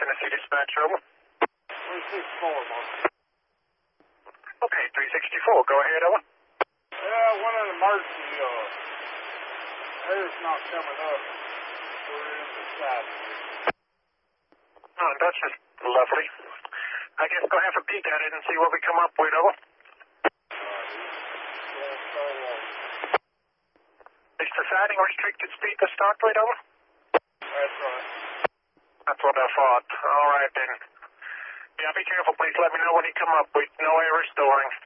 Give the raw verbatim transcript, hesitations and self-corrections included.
Tennessee Dispatch, over. three sixty-four, Mark. Okay, three sixty-four, go ahead, over. Yeah, one an emergency, uh, air's not coming up. We're in the side. Oh, that's just lovely. I guess go have a peek at it and see what we come up with, over. Is the siding restricted speed to start with, over? That's right. That's what I thought. All right, then. Yeah, be careful, please. Let me know when you come up with. No air restoring.